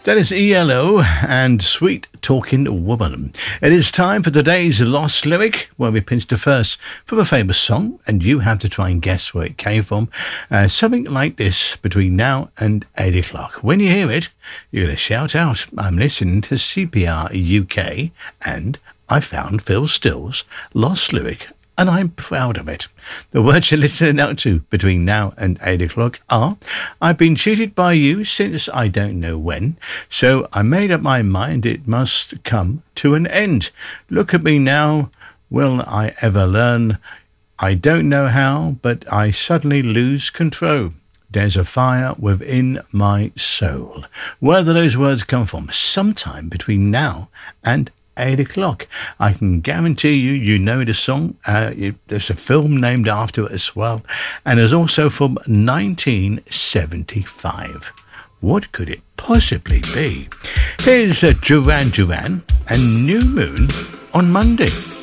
That is ELO and Sweet Talking Woman. It is time for today's Lost Lyric, where we pinch the verse from a famous song, and you have to try and guess where it came from. Something like this between now and 8 o'clock. When you hear it, you're going to shout out, I'm listening to CPR UK, and I found Phil Still's Lost Lyric, and I'm proud of it. The words you're listening out to between now and 8 o'clock are, I've been cheated by you since I don't know when, so I made up my mind it must come to an end. Look at me now, will I ever learn? I don't know how, but I suddenly lose control. There's a fire within my soul. Where do those words come from? Sometime between now and 8 o'clock. I can guarantee you know the song. There's a film named after it as well, and it's also from 1975. What could it possibly be? Here's Duran Duran and New Moon on Monday.